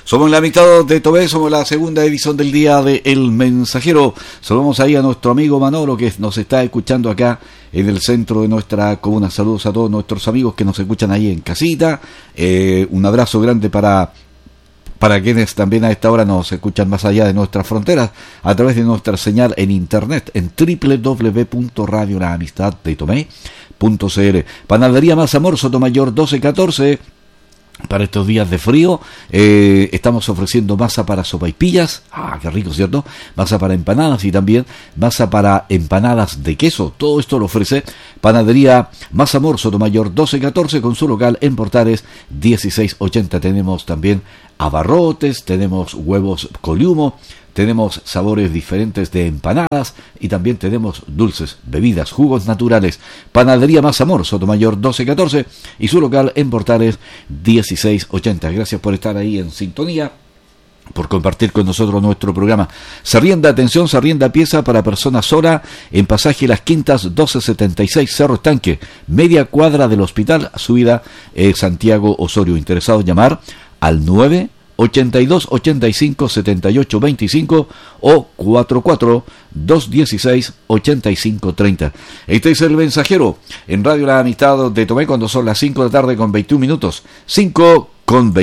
Somos la mitad de Tomé, somos la segunda edición del día de El Mensajero. Saludamos ahí a nuestro amigo Manolo que nos está escuchando acá en el centro de nuestra comuna. Saludos a todos nuestros amigos que nos escuchan ahí en casita. Un abrazo grande para quienes también a esta hora nos escuchan más allá de nuestras fronteras a través de nuestra señal en internet en www.radiolaamistaddetome.cl. Panadería Más Amor, Sotomayor 1214. Para estos días de frío estamos ofreciendo masa para sopaipillas, qué rico, ¿cierto? Masa para empanadas y también masa para empanadas de queso. Todo esto lo ofrece Panadería Más Amor, Sotomayor 1214, con su local en Portales 1680. Tenemos también abarrotes, tenemos huevos coliumo, tenemos sabores diferentes de empanadas y también tenemos dulces, bebidas, jugos naturales. Panadería Más Amor, Sotomayor 1214 y su local en Portales 1680. Gracias por estar ahí en sintonía, por compartir con nosotros nuestro programa. Se arrienda pieza para personas sola en Pasaje Las Quintas 1276, Cerro Estanque, media cuadra del hospital, subida Santiago Osorio. Interesados llamar al 982-85-78-25 o 44-216-85-30. Este es El Mensajero en Radio La Amistad de Tomé cuando son las 5 de la tarde con 21 minutos. 5 con 21.